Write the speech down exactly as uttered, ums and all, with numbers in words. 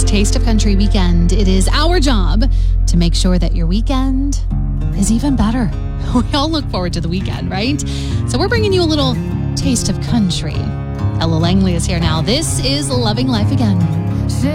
Taste of Country Weekend. It is our job to make sure that your weekend is even better. We all look forward to the weekend, right? So we're bringing you a little taste of country. Ella Langley is here now. This is Loving Life Again.